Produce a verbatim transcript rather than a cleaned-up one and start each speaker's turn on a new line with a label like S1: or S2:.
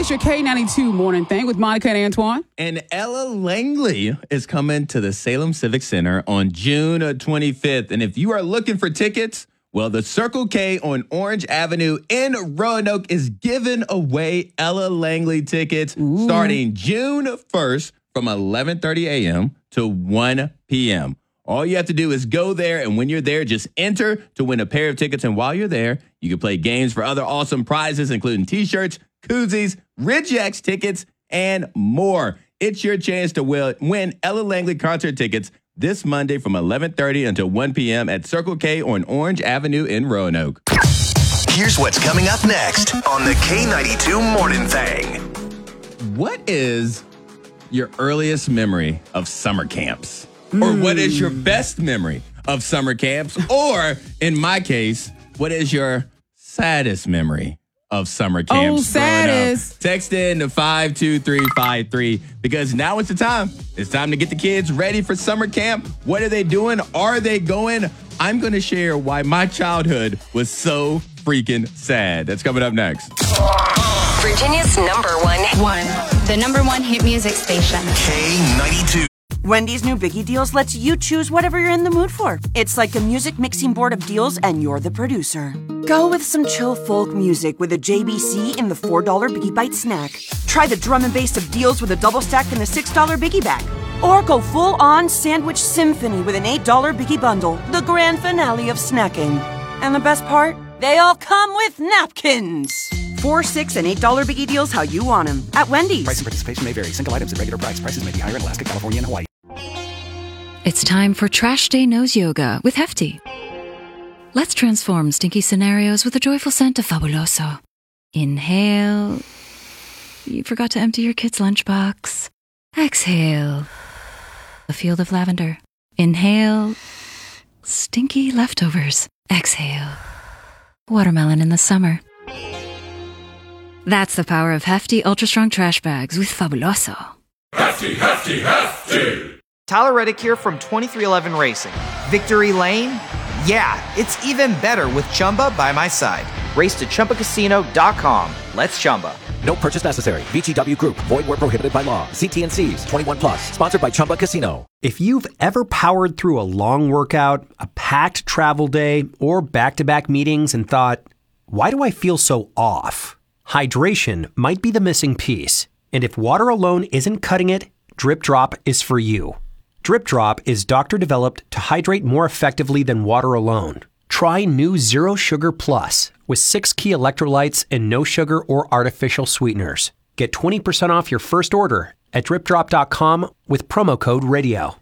S1: your K ninety-two morning thing with Monica and Antoine.
S2: And Ella Langley is coming to the Salem Civic Center on June twenty-fifth. And if you are looking for tickets, well, the Circle K on Orange Avenue in Roanoke is giving away Ella Langley tickets Ooh. starting June first from eleven thirty a.m. to one p.m. All you have to do is go there, and when you're there, just enter to win a pair of tickets. And while you're there, you can play games for other awesome prizes, including T-shirts, koozies, Ridgex tickets, and more. It's your chance to win Ella Langley concert tickets this Monday from eleven thirty until one p.m. at Circle K on Orange Avenue in Roanoke.
S3: Here's what's coming up next on the K ninety-two Morning Thing.
S2: What is your earliest memory of summer camps? Or what is your best memory of summer camps? Or, in my case, what is your saddest memory of summer camps?
S1: Oh, saddest.
S2: Text in to five two three five three because now it's the time. It's time to get the kids ready for summer camp. What are they doing? Are they going? I'm going to share why my childhood was so freaking sad. That's coming up next.
S4: Virginia's number one.
S5: One. The number one hit music station.
S3: K ninety-two.
S6: Wendy's new Biggie Deals lets you choose whatever you're in the mood for. It's like a music mixing board of deals, and you're the producer. Go with some chill folk music with a J B C in the four dollar Biggie Bite snack. Try the drum and bass of deals with a double stack in the six dollar Biggie Bag. Or go full-on sandwich symphony with an eight dollar Biggie Bundle, the grand finale of snacking. And the best part? They all come with napkins. Four, six, and eight dollar Biggie Deals how you want them at Wendy's.
S7: Price and participation may vary. Single items at regular price. Prices may be higher in Alaska, California, and Hawaii.
S8: It's time for Trash Day Nose Yoga with Hefty. Let's transform stinky scenarios with the joyful scent of Fabuloso. Inhale. You forgot to empty your kid's lunchbox. Exhale. A field of lavender. Inhale. Stinky leftovers. Exhale. Watermelon in the summer. That's the power of Hefty Ultra Strong Trash Bags with Fabuloso.
S9: Hefty, Hefty, Hefty!
S10: Tyler Reddick here from twenty-three eleven Racing. Victory Lane? Yeah, it's even better with Chumba by my side. Race to Chumba Casino dot com. Let's Chumba.
S11: No purchase necessary. V G W Group. Void where prohibited by law. See T and C's. twenty-one plus. Sponsored by Chumba Casino.
S12: If you've ever powered through a long workout, a packed travel day, or back-to-back meetings and thought, why do I feel so off? Hydration might be the missing piece. And if water alone isn't cutting it, Drip Drop is for you. Drip Drop is doctor-developed to hydrate more effectively than water alone. Try new Zero Sugar Plus with six key electrolytes and no sugar or artificial sweeteners. Get twenty percent off your first order at drip drop dot com with promo code radio.